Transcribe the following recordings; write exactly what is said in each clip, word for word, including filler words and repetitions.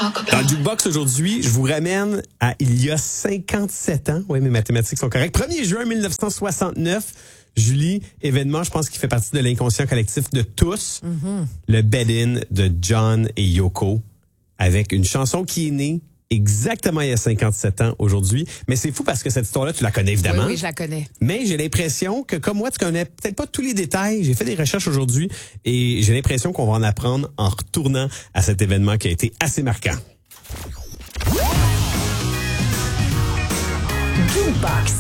Dans le Jukebox aujourd'hui, je vous ramène à il y a cinquante-sept ans. Oui, mes mathématiques sont correctes. premier juin mille neuf cent soixante-neuf. Julie, événement, je pense qu'il fait partie de l'inconscient collectif de tous. Mm-hmm. Le bed-in de John et Yoko avec une chanson qui est née exactement il y a cinquante-sept ans aujourd'hui. Mais c'est fou parce que cette histoire-là, tu la connais évidemment. Oui, oui, je la connais. Mais j'ai l'impression que comme moi, tu connais peut-être pas tous les détails. J'ai fait des recherches aujourd'hui et j'ai l'impression qu'on va en apprendre en retournant à cet événement qui a été assez marquant. Jukebox.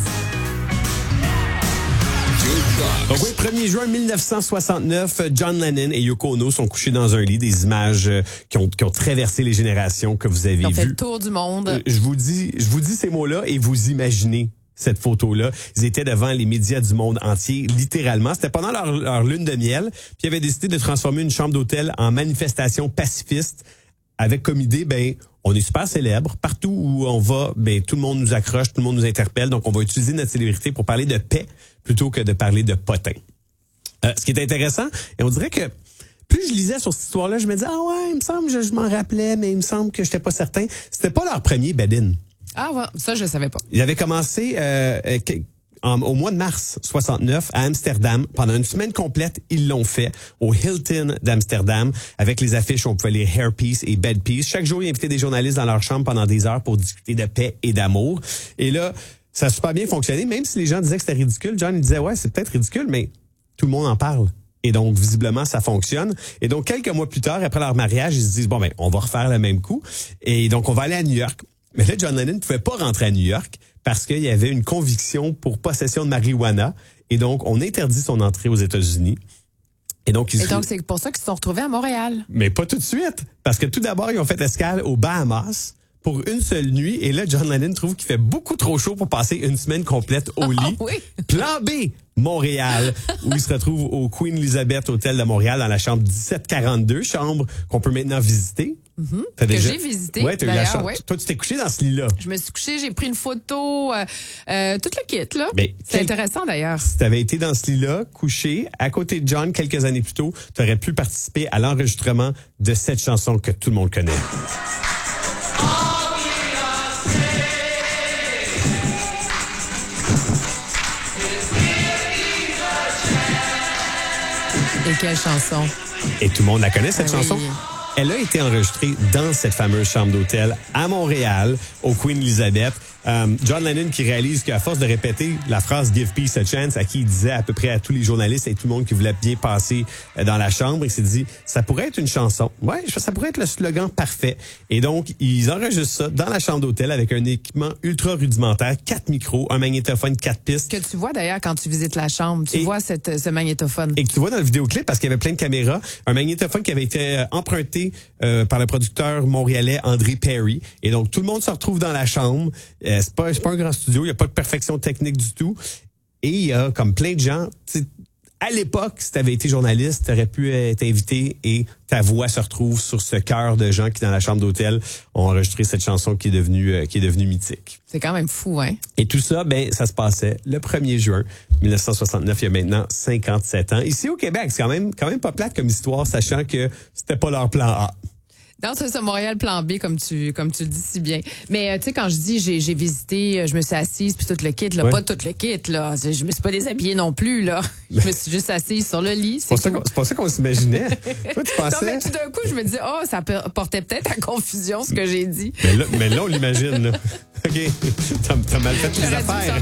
Donc oui, premier juin mille neuf cent soixante-neuf, John Lennon et Yoko Ono sont couchés dans un lit, des images qui ont, qui ont traversé les générations que vous avez vues. Ils ont fait le tour du monde. Euh, je vous dis, je vous dis ces mots-là et vous imaginez cette photo-là. Ils étaient devant les médias du monde entier, littéralement. C'était pendant leur, leur lune de miel, puis ils avaient décidé de transformer une chambre d'hôtel en manifestation pacifiste avec comme idée, ben, on est super célèbre. Partout où on va, ben, tout le monde nous accroche, tout le monde nous interpelle. Donc, on va utiliser notre célébrité pour parler de paix plutôt que de parler de potin. Euh, ce qui est intéressant, et on dirait que plus je lisais sur cette histoire-là, je me disais, ah ouais, il me semble, je, je m'en rappelais, mais il me semble que j'étais pas certain. C'était pas leur premier bed-in. Ah ouais, ça, je savais pas. Ils avaient commencé euh, en, au mois de mars soixante-neuf à Amsterdam. Pendant une semaine complète, ils l'ont fait au Hilton d'Amsterdam avec les affiches où on pouvait lire Hairpiece et Bedpiece. Chaque jour, ils invitaient des journalistes dans leur chambre pendant des heures pour discuter de paix et d'amour. Et là, ça a super bien fonctionné, même si les gens disaient que c'était ridicule. John, il disait, ouais, c'est peut-être ridicule, mais tout le monde en parle. Et donc, visiblement, ça fonctionne. Et donc, quelques mois plus tard, après leur mariage, ils se disent, bon, ben, on va refaire le même coup. Et donc, on va aller à New York. Mais là, John Lennon ne pouvait pas rentrer à New York parce qu'il y avait une conviction pour possession de marijuana. Et donc, on interdit son entrée aux États-Unis. Et donc, ils Et donc, c'est pour ça qu'ils se sont retrouvés à Montréal. Mais pas tout de suite. Parce que tout d'abord, ils ont fait escale aux Bahamas pour une seule nuit. Et là, John Lennon trouve qu'il fait beaucoup trop chaud pour passer une semaine complète au lit. Oh, oui. Plan B, Montréal, où il se retrouve au Queen Elizabeth Hotel de Montréal dans la chambre dix-sept quarante-deux, chambre qu'on peut maintenant visiter. Mm-hmm. T'as que déjà... j'ai visité. Ouais, t'as eu la chance. Ouais. Toi, tu t'es couché dans ce lit-là. Je me suis couchée, j'ai pris une photo, euh, euh, tout le kit, là. Mais c'est quel... intéressant, d'ailleurs. Si t'avais été dans ce lit-là, couché, à côté de John quelques années plus tôt, t'aurais pu participer à l'enregistrement de cette chanson que tout le monde connaît. Et quelle chanson? Et tout le monde la connaît, cette ah, chanson? Oui. Elle a été enregistrée dans cette fameuse chambre d'hôtel à Montréal, au Queen Elizabeth. Um, John Lennon qui réalise qu'à force de répéter la phrase « Give peace a chance » à qui il disait à peu près à tous les journalistes et tout le monde qui voulait bien passer dans la chambre, il s'est dit « ça pourrait être une chanson. Ouais, ça pourrait être le slogan parfait. » Et donc, ils enregistrent ça dans la chambre d'hôtel avec un équipement ultra rudimentaire, quatre micros, un magnétophone, quatre pistes. Que tu vois d'ailleurs quand tu visites la chambre, tu et, vois cette, ce magnétophone. Et que tu vois dans le vidéoclip, parce qu'il y avait plein de caméras, un magnétophone qui avait été euh, emprunté euh, par le producteur montréalais André Perry. Et donc, tout le monde se retrouve dans la chambre. Euh, c'est pas, c'est pas un grand studio, il n'y a pas de perfection technique du tout. Et il y a comme plein de gens... À l'époque, si tu avais été journaliste, tu aurais pu être invité et ta voix se retrouve sur ce cœur de gens qui, dans la chambre d'hôtel, ont enregistré cette chanson qui est devenue, euh, qui est devenue mythique. C'est quand même fou, hein? Et tout ça, ben, ça se passait le premier juin mille neuf cent soixante-neuf, il y a maintenant cinquante-sept ans. Ici au Québec, c'est quand même, quand même pas plate comme histoire, sachant que c'était pas leur plan A. Non, c'est ça, Montréal plan B, comme tu comme tu le dis si bien. Mais euh, tu sais, quand je dis j'ai j'ai visité, je me suis assise, puis tout le kit, là, ouais. pas tout le kit, là. Je me suis pas déshabillée non plus, là. Je me suis juste assise sur le lit. C'est, c'est, pas, ça c'est pas ça qu'on s'imaginait. Toi, tu pensais... Non, mais tout d'un coup, je me dis, oh, ça portait peut-être à confusion, ce que j'ai dit. Mais là, mais là on l'imagine, là. OK. T'as, t'as mal fait les affaires.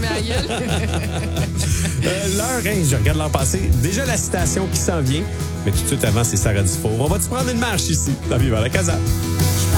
euh, l'heure, hein, je regarde l'an passé. Déjà la citation qui s'en vient. Mais tout de suite avant, c'est Sarah Dufour. On va-tu prendre une marche ici? Dans Viva la Casa.